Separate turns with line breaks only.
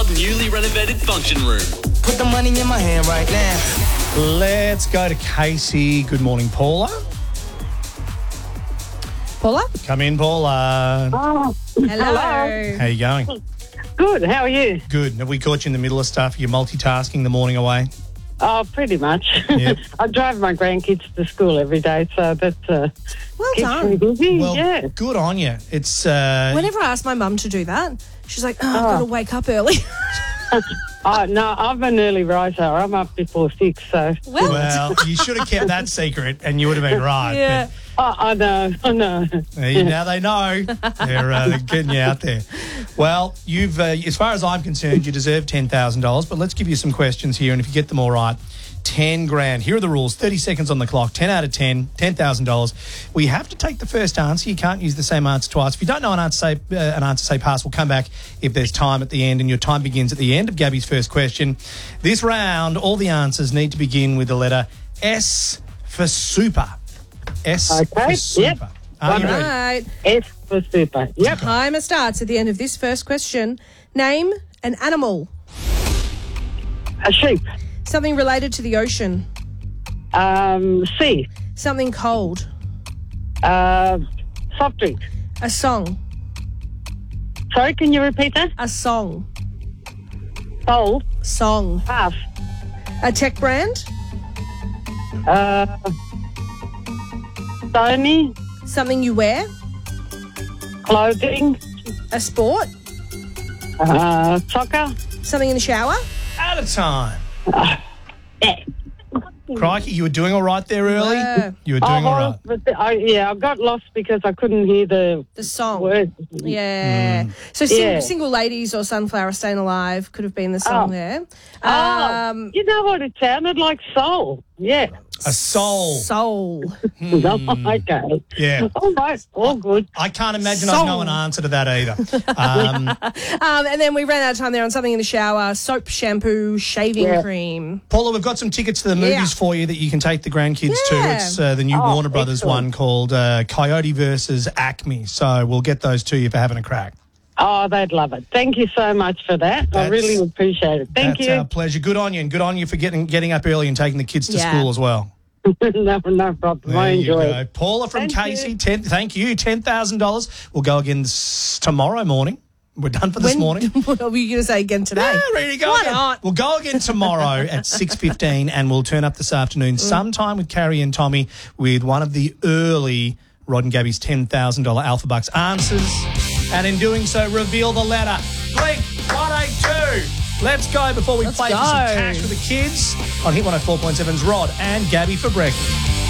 Club newly renovated function room.
Put the money in my hand right now.
Let's go to Casey. Good morning, Paula.
Paula?
Come in, Paula.
Oh,
Hello.
How you going?
good. How are you?
Good. Have we caught you in the middle of stuff? You're multitasking the morning away?
Oh, pretty much.
Yep.
I drive my grandkids to school every day, so that
Well
keeps me
done.
busy.
Well,
yeah.
good on you. It's
Whenever I ask my mum to do that, she's like, I've got to wake up early.
Oh, no, I'm an early riser. I'm up before 6, so.
well, you should have kept that secret, and you would have been right.
Yeah.
Oh, I know.
But, now they know. They're getting you out there. Well, you've, as far as I'm concerned, you deserve $10,000. But let's give you some questions here, and if you get them all right, 10 grand. Here are the rules. 30 seconds on the clock. 10 out of 10. $10,000. We have to take the first answer. You can't use the same answer twice. If you don't know an answer, say pass. We'll come back if there's time at the end, and your time begins at the end of Gabby's first question. This round, all the answers need to begin with the letter S for super. S
Okay,
for super.
yep.
Are you ready?
Right.
S for super. Yep.
Timer starts at the end of this first question. Name an animal.
A sheep.
Something related to the ocean.
C.
Something cold.
Soft drink.
A song.
Sorry, can you repeat that?
A song.
Cold.
Song.
Pass.
A tech brand.
Sony.
Something you wear.
Clothing.
A sport.
Soccer.
Something in the shower.
Out of time.
Yeah.
Crikey, you were doing all right there early?
Yeah.
You were doing all right.
But I got lost because I couldn't hear the
The song.
words.
Yeah. So
Yeah.
Single Ladies or Sunflower Staying Alive could have been the song there.
You know what? It sounded like soul. Yeah.
A soul.
Soul.
Okay.
Yeah.
All right. All good.
I can't imagine I'd know an answer to that either.
And then we ran out of time there on something in the shower. Soap, shampoo, shaving cream.
Paula, we've got some tickets to the movies for you that you can take the grandkids to.
Yeah.
It's the new Warner Brothers one called Coyote versus Acme. So we'll get those to you for having a crack.
Oh, they'd love it. Thank you so much for that. I really appreciate it. Thank
That's
you.
our pleasure. Good on you, and good on you for getting up early and taking the kids to
Yeah.
school as well.
no problem.
There
I
you
enjoy
go.
it.
Paula from
Thank
Casey,
you.
thank you, $10,000. We'll go again tomorrow morning. We're done for this morning.
What were you going to say again today?
Yeah, ready to go
Why
again.
not?
We'll go again tomorrow at 6:15, and we'll turn up this afternoon sometime with Carrie and Tommy with one of the early Rod and Gabby's $10,000 Alpha Bucks answers. And in doing so, reveal the letter. Blink 182. Let's go before we play for some
go.
cash for the kids on Hit 104.7's Rod and Gabby for breakfast.